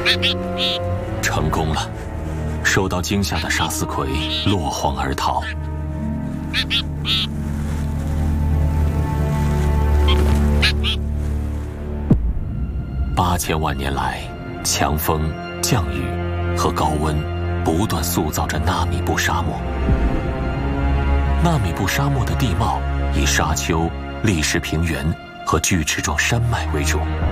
成功了，受到惊吓的沙斯奎落荒而逃。8000万年来，强风、降雨和高温不断塑造着纳米布沙漠。纳米布沙漠的地貌以沙丘、砾石平原和锯齿状山脉为主。